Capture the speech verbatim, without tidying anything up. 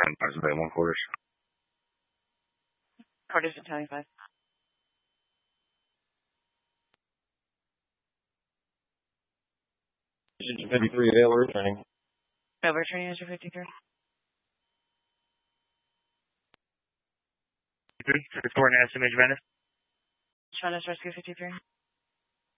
ten, Bay, one quarters. Quarters at twenty-five. fifty-three, available returning. Over returning is your fifty-three. fifty-three, report an estimate, Venice. Venice Rescue fifty-three.